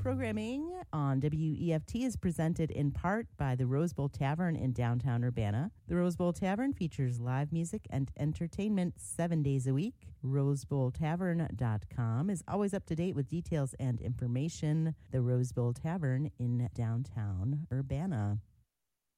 Programming on WEFT is presented in part by the Rose Bowl Tavern in downtown Urbana. The Rose Bowl Tavern features live music and entertainment 7 days a week. RoseBowlTavern.com is always up to date with details and information. The Rose Bowl Tavern in downtown Urbana.